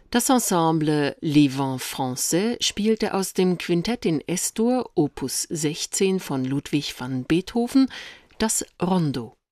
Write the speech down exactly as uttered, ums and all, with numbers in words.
Das Ensemble Les Vents Français spielte aus dem Quintett in Es-Dur Opus sechzehn von Ludwig van Beethoven das Rondo.